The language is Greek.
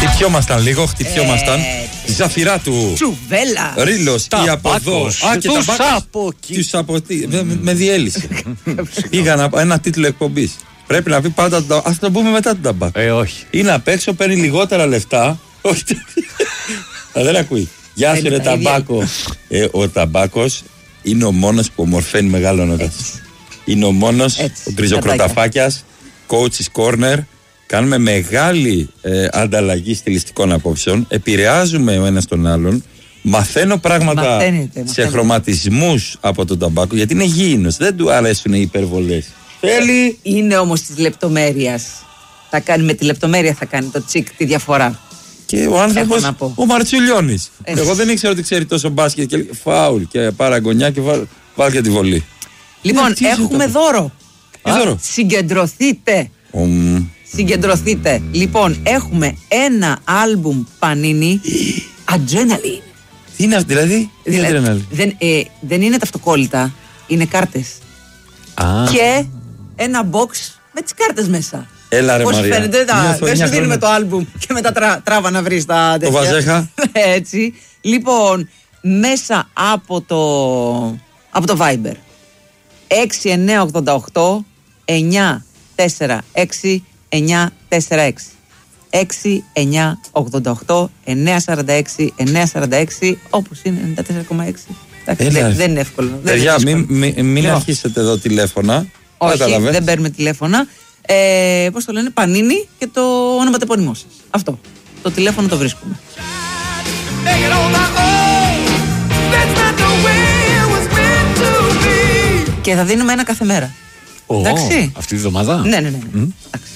Χτυπιόμασταν λίγο, χτυπιόμασταν. Ζαφυρά του. Τσουβέλα. Ρίλος ή από εδώ. Και τους από εκεί. Τους από εκεί. Με διέλυσε. Πήγα ένα τίτλο εκπομπής. Πρέπει να πει πάντα. Ας το πούμε μετά τον ταμπάκο. Όχι. Είναι απ' έξω, παίρνει λιγότερα λεφτά. Όχι. Δεν ακούει. Γεια σου ρε ταμπάκο. Ο ταμπάκος είναι ο μόνος που ομορφαίνει μεγάλωνοντας. Είναι ο μόνος, ο γκριζοκροταφάκιας, coach's corner. Κάνουμε μεγάλη ανταλλαγή στιλιστικών απόψεων. Επηρεάζουμε ο ένας τον άλλον. Μαθαίνω πράγματα σε χρωματισμούς από τον ταμπάκο, γιατί είναι γήινος. Δεν του αρέσουν οι υπερβολές. Θέλει. Είναι όμως της λεπτομέρειας. Θα κάνει με τη λεπτομέρεια, θα κάνει το τσικ τη διαφορά. Και ο άνθρωπος, ο Μαρτσουλιώνης. Εγώ δεν ήξερα ότι ξέρει τόσο μπάσκετ και φάουλ και παραγωνιά και βάλει και τη βολή. Λοιπόν, έχουμε δώρο. Συγκεντρωθείτε. Συγκεντρωθείτε. Λοιπόν, έχουμε ένα άλμπουμ Πανίνι Adrenaline. Τι είναι αυτό, δηλαδή? Δεν είναι ταυτοκόλλητα, είναι κάρτες. Και ένα box με τις κάρτες μέσα. Έλα ρε Πώς Μαρία. φαίνεται, δεν σου δίνουμε το άλμπουμ και μετά τράβα να βρεις τα τέτοια. Το βαζέχα. Έτσι. Λοιπόν, μέσα από το Viber 6988 946 946 6988 946 946, όπως είναι 94,6. Δεν είναι εύκολο. Παιδιά, μην αρχίσετε εδώ τηλέφωνα. Όχι, δεν παίρνουμε τηλέφωνα. Πώς το λένε, Πανίνι και το όνομα τεπώνυμό σας. Αυτό. Το τηλέφωνο το βρίσκουμε. Και θα δίνουμε ένα κάθε μέρα. Εντάξει. Αυτή τη βδομάδα. Ναι.